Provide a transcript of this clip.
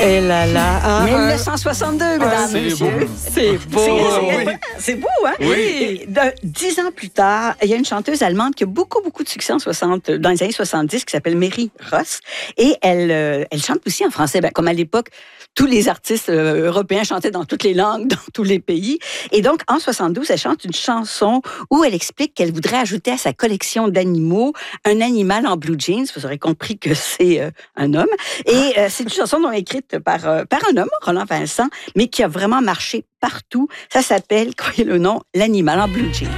Eh là là. 1962, mesdames et messieurs. C'est beau. C'est beau, hein? Oui. 10 ans plus tard, il y a une chanteuse allemande qui a beaucoup de succès dans les années 70 qui s'appelle Mary Ross. Et elle chante aussi en français. Comme à l'époque, tous les artistes européens chantaient dans toutes les langues, dans tous les pays. Et donc, en 72, elle chante une chanson où elle explique qu'elle voudrait ajouter à sa collection d'animaux un animal en blue jeans. Vous aurez compris que c'est un homme. Et c'est une chanson dont écrite par un homme, Roland Vincent, mais qui a vraiment marché partout. Ça s'appelle, croyez le nom, l'animal en blue jeans.